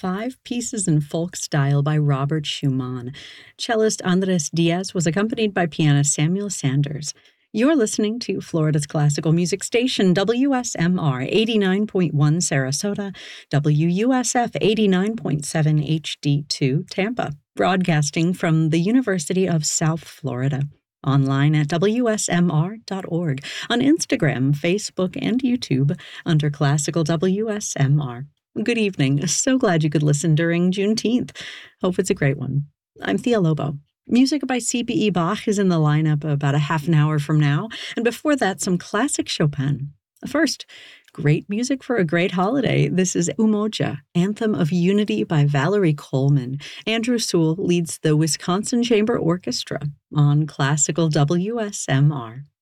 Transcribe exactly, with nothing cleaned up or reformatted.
five pieces in folk style by Robert Schumann. Cellist Andres Diaz was accompanied by pianist Samuel Sanders. You're listening to Florida's classical music station, W S M R eighty-nine point one Sarasota, W U S F eighty-nine point seven H D two Tampa, broadcasting from the University of South Florida. Online at W S M R dot org, on Instagram, Facebook, and YouTube under Classical W S M R. Good evening. So glad you could listen during Juneteenth. Hope it's a great one. I'm Thea Lobo. Music by C P E Bach is in the lineup about a half an hour from now, and before that, some classic Chopin. First, great music for a great holiday. This is Umoja, Anthem of Unity by Valerie Coleman. Andrew Sewell leads the Wisconsin Chamber Orchestra on Classical W S M R.